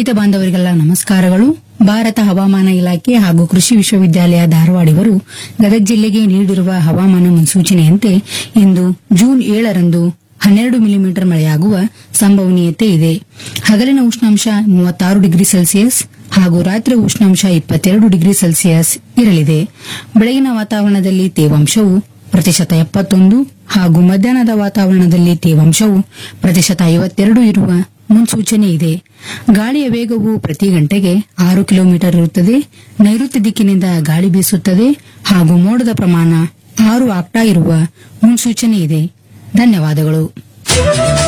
ರೈತ ಬಾಂಧವರಿಗೆಲ್ಲ ನಮಸ್ಕಾರಗಳು. ಭಾರತ ಹವಾಮಾನ ಇಲಾಖೆ ಹಾಗೂ ಕೃಷಿ ವಿಶ್ವವಿದ್ಯಾಲಯ ಧಾರವಾಡ ಇವರು ಗದಗ ಜಿಲ್ಲೆಗೆ ನೀಡಿರುವ ಹವಾಮಾನ ಮುನ್ಸೂಚನೆಯಂತೆ ಇಂದು ಜೂನ್ 7ರಂದು 12 ಮಿಲಿಮೀಟರ್ ಮಳೆಯಾಗುವ ಸಂಭವನೀಯತೆ ಇದೆ. ಹಗಲಿನ ಉಷ್ಣಾಂಶ 36 ಡಿಗ್ರಿ ಸೆಲ್ಸಿಯಸ್ ಹಾಗೂ ರಾತ್ರಿ ಉಷ್ಣಾಂಶ 22 ಡಿಗ್ರಿ ಸೆಲ್ಸಿಯಸ್ ಇರಲಿದೆ. ಬೆಳಗಿನ ವಾತಾವರಣದಲ್ಲಿ ತೇವಾಂಶವು %71 ಹಾಗೂ ಮಧ್ಯಾಹ್ನದ ವಾತಾವರಣದಲ್ಲಿ ತೇವಾಂಶವು %52 ಇರುವ ಮುನ್ಸೂಚನೆ ಇದೆ. ಗಾಳಿಯ ವೇಗವು ಪ್ರತಿ ಗಂಟೆಗೆ 6 ಕಿಲೋಮೀಟರ್ ಇರುತ್ತದೆ. ನೈಋತ್ಯ ದಿಕ್ಕಿನಿಂದ ಗಾಳಿ ಬೀಸುತ್ತದೆ ಹಾಗೂ ಮೋಡದ ಪ್ರಮಾಣ 6 ಆಕ್ಟಾ ಇರುವ ಮುನ್ಸೂಚನೆ ಇದೆ. ಧನ್ಯವಾದಗಳು.